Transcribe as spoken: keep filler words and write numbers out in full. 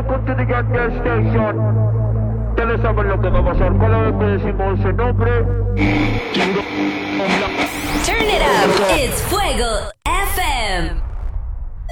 welcome to the Gas Gas Station. Tell us about lo que va a pasar. ¿Cuál decimos el nombre? Turn it up. It's Fuego F M.